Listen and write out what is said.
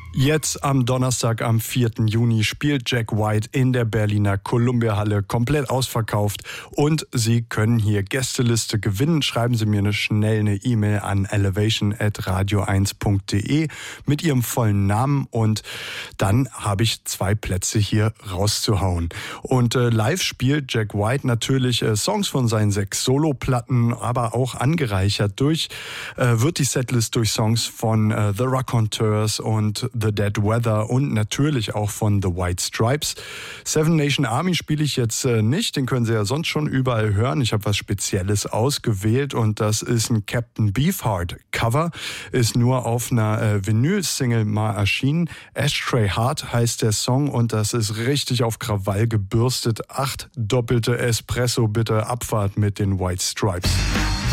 Jetzt am Donnerstag, am 4. Juni, spielt Jack White in der Berliner Columbia-Halle, komplett ausverkauft. Und Sie können hier Gästeliste gewinnen. Schreiben Sie mir schnell eine E-Mail an elevation@radio1.de mit Ihrem vollen Namen und dann habe ich 2 Plätze hier rauszuhauen. Und live spielt Jack White natürlich Songs von seinen 6 Soloplatten, aber auch angereichert wird die Setlist durch Songs von The Raconteurs und The Dead Weather und natürlich auch von The White Stripes. Seven Nation Army spiele ich jetzt nicht, den können Sie ja sonst schon überall hören. Ich habe was Spezielles ausgewählt und das ist ein Captain Beefheart Cover, ist nur auf einer Vinyl-Single mal erschienen. Ashtray Heart heißt der Song und das ist richtig auf Krawall gebürstet. 8 doppelte Espresso, bitte Abfahrt mit den White Stripes.